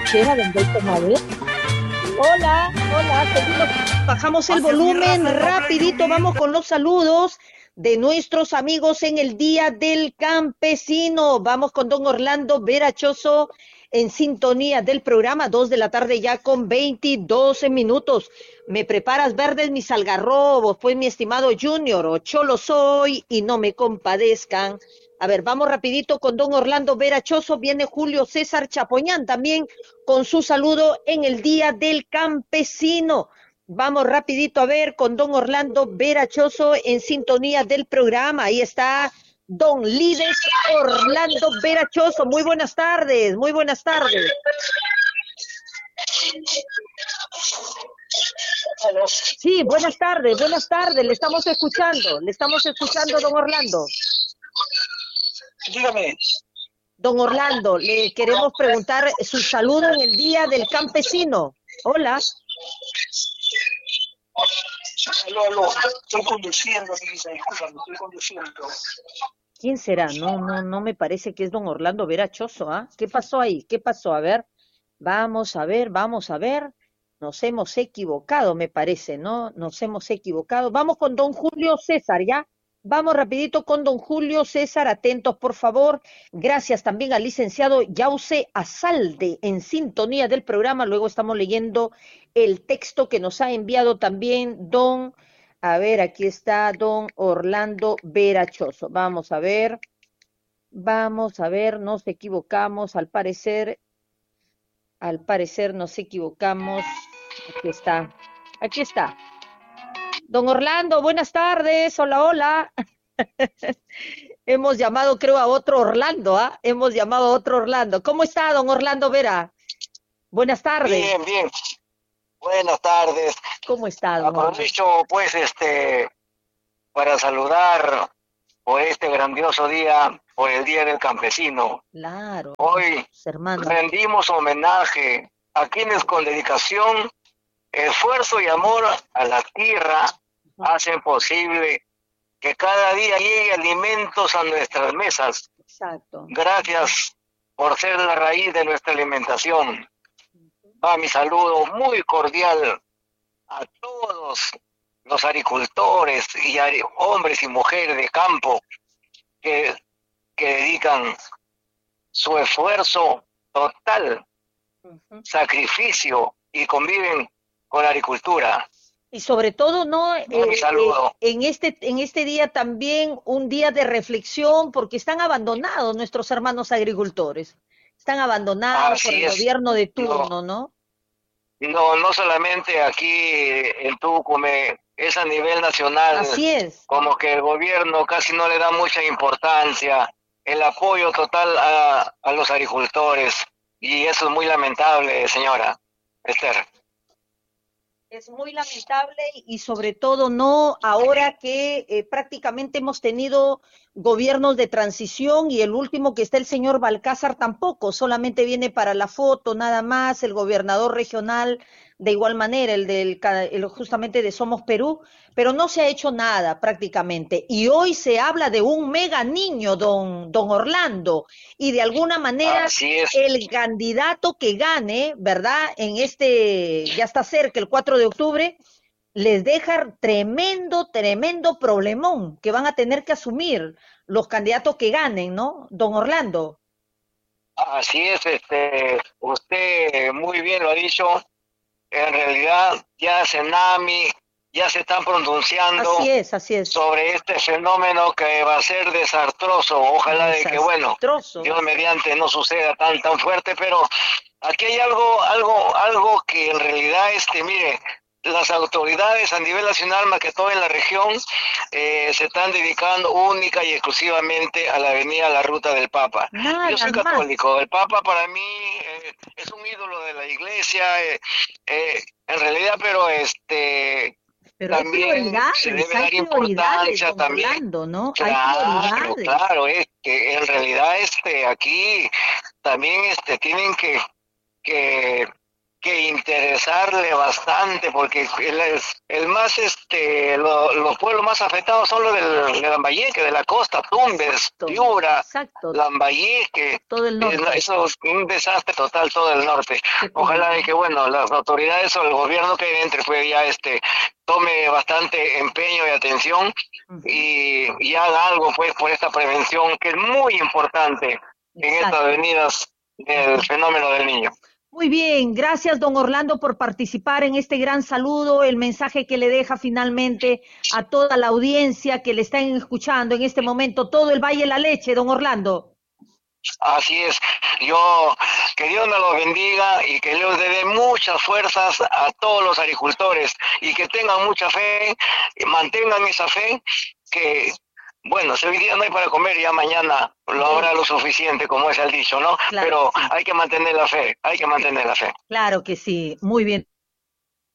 ranchera, don Belton, a ver. Hola, hola, seguimos, bajamos el volumen rapidito, vamos con los saludos de nuestros amigos en el Día del Campesino. Vamos con don Orlando Verachoso en sintonía del programa, 2 de la tarde ya con 22 minutos. Me preparas verdes mis algarrobos, pues mi estimado Junior, o cholo soy y no me compadezcan. A ver, vamos rapidito con don Orlando Verachoso, viene Julio César Chapoñán también con su saludo en el Día del Campesino. Vamos rapidito a ver con don Orlando Verachoso en sintonía del programa. Ahí está don Lides Orlando Verachoso. Muy buenas tardes, muy buenas tardes. Sí, buenas tardes, le estamos escuchando, don Orlando. Dígame. Don Orlando, le queremos preguntar su saludo en el Día del Campesino. Hola. Aló. Estoy conduciendo, discúlpame, estoy conduciendo. ¿Quién será? No me parece que es don Orlando Verachoso, ¿ah? ¿Qué pasó ahí? ¿Qué pasó? A ver, vamos a ver. Nos hemos equivocado, me parece, ¿no? Nos hemos equivocado. Vamos con don Julio César, ¿ya? Vamos rapidito con don Julio César, atentos por favor. Gracias también al licenciado Yause Azalde en sintonía del programa. Luego estamos leyendo el texto que nos ha enviado también don, a ver, aquí está don Orlando Verachoso. Vamos a ver, nos equivocamos, al parecer nos equivocamos. Aquí está. Don Orlando, buenas tardes, hola. Hemos llamado, creo, a otro Orlando, ¿ah? Hemos llamado a otro Orlando. ¿Cómo está, don Orlando Vera? Buenas tardes. Bien. Buenas tardes. ¿Cómo está, don Orlando? Aprovecho, pues, para saludar por este grandioso día, por el Día del Campesino. Claro. Hoy hermano, rendimos homenaje a quienes con dedicación, esfuerzo y amor a la tierra hacen posible que cada día llegue alimentos a nuestras mesas. Exacto. Gracias por ser la raíz de nuestra alimentación. Va mi saludo muy cordial a todos los agricultores y hombres y mujeres de campo que dedican su esfuerzo total, sacrificio y conviven con la agricultura. Y sobre todo, ¿no? Mi saludo. En este día también un día de reflexión, porque están abandonados nuestros hermanos agricultores. Están abandonados por el gobierno de turno, ¿no? No solamente aquí en Tucumán, es a nivel nacional. Así es. Como que el gobierno casi no le da mucha importancia, el apoyo total a los agricultores. Y eso es muy lamentable, señora Esther. Es muy lamentable y sobre todo no ahora que prácticamente hemos tenido gobiernos de transición y el último que está el señor Balcázar tampoco, solamente viene para la foto nada más, el gobernador regional de igual manera, el justamente de Somos Perú, pero no se ha hecho nada prácticamente. Y hoy se habla de un mega niño, don Orlando, y de alguna manera el candidato que gane, ¿verdad? Ya está cerca, el 4 de octubre, les deja tremendo problemón que van a tener que asumir los candidatos que ganen, ¿no? Don Orlando. Así es, usted muy bien lo ha dicho. En realidad ya Senami ya se están pronunciando así es. sobre este fenómeno que va a ser desastroso. Ojalá de que, bueno, Dios mediante no suceda tan fuerte, pero aquí hay algo que en realidad, mire, las autoridades a nivel nacional, más que todo en la región, se están dedicando única y exclusivamente a la avenida La Ruta del Papa. Yo soy católico, el Papa para mí es un ídolo de la iglesia, en realidad, pero también se debe dar importancia también. Orlando, ¿no? Claro, es que en realidad aquí también tienen que que interesarle bastante, porque el más, los pueblos más afectados son los de Lambayeque, de la costa, Tumbes, Piura, Lambayeque, todo el norte. Eso es un desastre total, todo el norte. Ojalá de que, bueno, las autoridades o el gobierno que entre, pues ya tome bastante empeño y atención y haga algo, pues, por esta prevención que es muy importante en estas avenidas del fenómeno del niño. Muy bien, gracias don Orlando por participar en este gran saludo, el mensaje que le deja finalmente a toda la audiencia que le están escuchando en este momento, todo el Valle de la Leche, don Orlando. Así es, que Dios me los bendiga y que Dios le dé muchas fuerzas a todos los agricultores y que tengan mucha fe, y mantengan esa fe que... Bueno, si hoy día no hay para comer, ya mañana lo habrá lo suficiente, como es el dicho, ¿no? Claro, pero hay que mantener la fe, hay que mantener la fe. Claro que sí, muy bien.